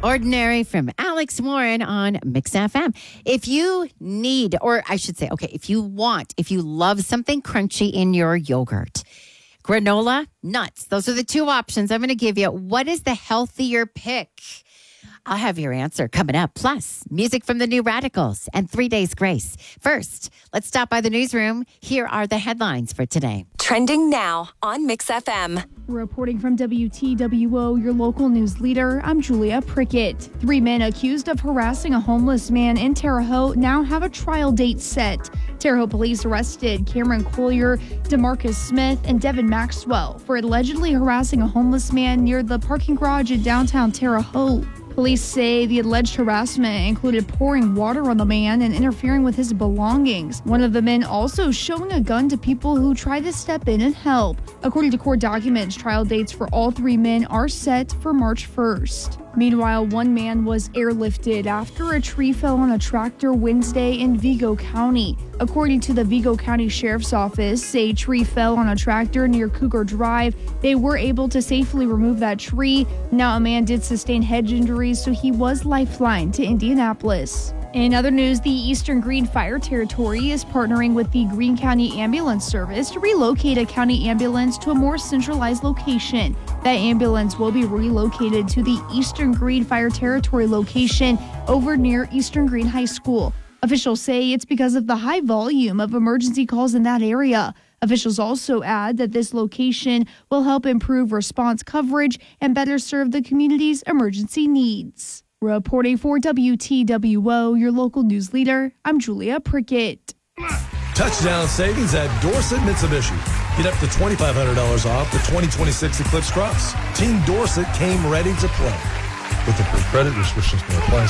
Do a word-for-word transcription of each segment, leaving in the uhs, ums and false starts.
Ordinary from Alex Warren on Mix F M. If you need, or I should say, okay, if you want, if you love something crunchy in your yogurt, granola, nuts, those are the two options I'm going to give you. What is the healthier pick? I'll have your answer coming up. Plus, music from the New Radicals and Three Days Grace. First, let's stop by the newsroom. Here are the headlines for today. Trending now on Mix F M. Reporting from W T W O, your local news leader, I'm Julia Prickett. Three men accused of harassing a homeless man in Terre Haute now have a trial date set. Terre Haute police arrested Cameron Collier, DeMarcus Smith, and Devin Maxwell for allegedly harassing a homeless man near the parking garage in downtown Terre Haute. Police say the alleged harassment included pouring water on the man and interfering with his belongings. One of the men also showing a gun to people who tried to step in and help. According to court documents, trial dates for all three men are set for March first. Meanwhile, one man was airlifted after a tree fell on a tractor Wednesday in Vigo County. According to the Vigo County Sheriff's Office, a tree fell on a tractor near Cougar Drive. They were able to safely remove that tree. Now, a man did sustain head injuries, so he was lifelined to Indianapolis. In other news, the Eastern Green Fire Territory is partnering with the Greene County Ambulance Service to relocate a county ambulance to a more centralized location. That ambulance will be relocated to the Eastern Green Fire Territory location over near Eastern Green High School. Officials say it's because of the high volume of emergency calls in that area. Officials also add that this location will help improve response coverage and better serve the community's emergency needs. Reporting for W T W O, your local news leader, I'm Julia Prickett. Touchdown savings at Dorset Mitsubishi. Get up to twenty-five hundred dollars off the twenty twenty-six Eclipse Cross. Team Dorset came ready to play. With the credit restrictions may apply.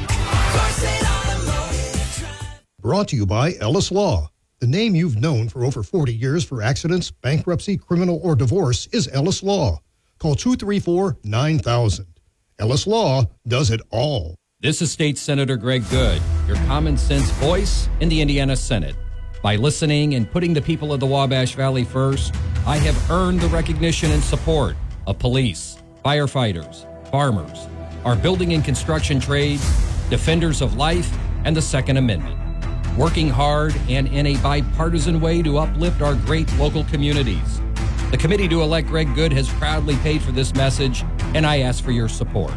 Brought to you by Ellis Law. The name you've known for over forty years for accidents, bankruptcy, criminal, or divorce is Ellis Law. Call two three four, nine thousand. Ellis Law does it all. This is State Senator Greg Good, your common sense voice in the Indiana Senate. By listening and putting the people of the Wabash Valley first, I have earned the recognition and support of police, firefighters, farmers, our building and construction trades, defenders of life, and the Second Amendment. Working hard and in a bipartisan way to uplift our great local communities. The committee to elect Greg Good has proudly paid for this message, and I ask for your support.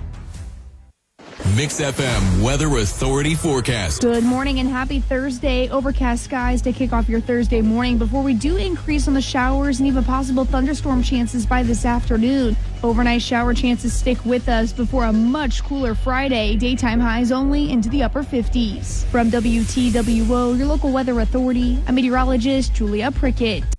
Mix F M Weather Authority forecast. Good morning and happy Thursday. Overcast skies to kick off your Thursday morning before we do increase on the showers and even possible thunderstorm chances by this afternoon. Overnight shower chances stick with us before a much cooler Friday. Daytime highs only into the upper fifties. From W T W O, your local weather authority, I'm meteorologist Julia Prickett.